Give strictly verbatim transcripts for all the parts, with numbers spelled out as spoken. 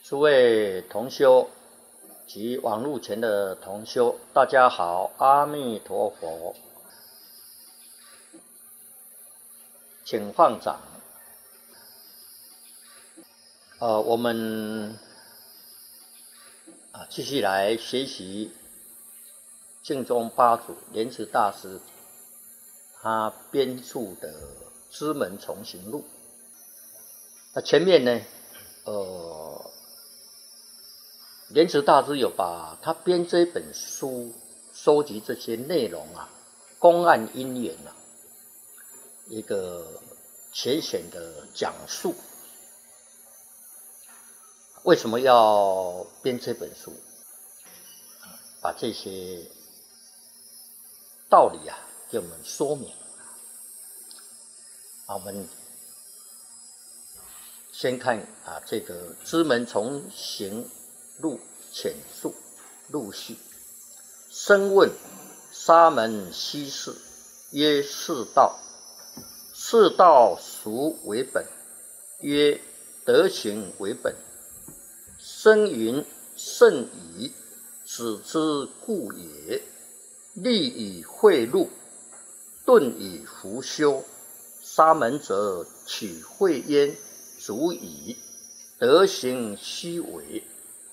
诸位同修及网络前的同修，大家好，阿弥陀佛，请放掌。呃，我们啊继续来学习净宗八祖莲池大师他编著的《知门重行录》。那前面呢，呃。莲池大师有把他编这本书收集这些内容啊，公案因缘啊，一个浅显的讲述。为什么要编这本书？把这些道理啊给我们说明。啊，我们先看啊这个知门重行录浅述录序。深问沙门西事，曰：是道。是道孰为本？曰：德行为本。深云：甚矣，子之故也。立以慧路，顿以伏修。沙门者，取慧焉，足矣。德行须为。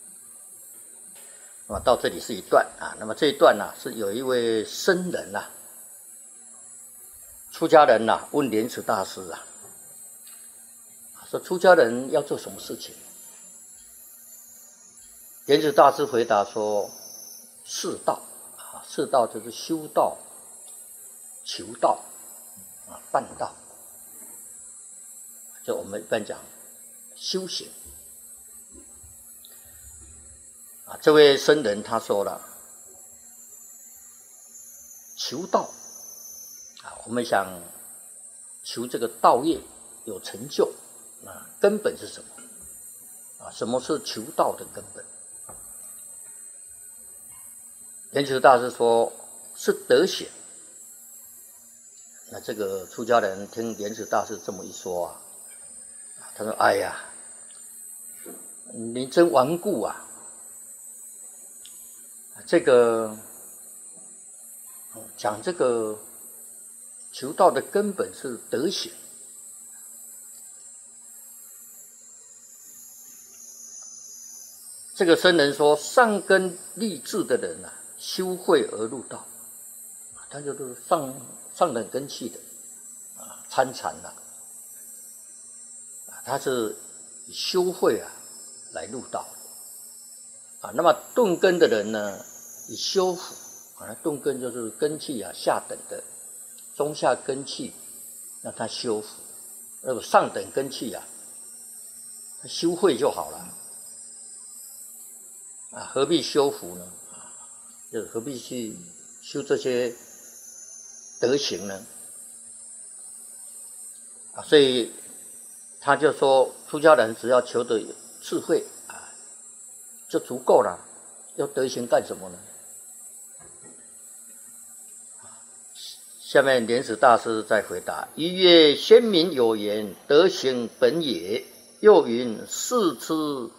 那么到这里是一段啊，那么这一段呢、啊、是有一位僧人呐、啊，出家人呐、啊、问莲池大师啊，说出家人要做什么事情？莲池大师回答说：是道啊，是道就是修道、求道啊、办道，就我们一般讲修行。啊，这位僧人他说了，求道啊，我们想求这个道业有成就啊，根本是什么？啊，什么是求道的根本？莲池大师说是德行。那这个出家人听莲池大师这么一说啊，他说：哎呀，你真顽固啊！这个讲这个求道的根本是德行。这个僧人说，上根立志的人啊，修慧而入道，他就是上上等根器的啊，参禅了啊，他是以修慧啊来入道啊。那么顿根的人呢，以修福啊，顿根就是根器啊下等的，中下根器让他修福，那么上等根器啊，他修慧就好了啊，何必修福呢？啊，就何必去修这些德行呢？啊，所以他就说，出家人只要求得智慧啊，就足够了，要德行干什么呢？下面莲池大师再回答：一曰先民有言，德行本也。又云，世之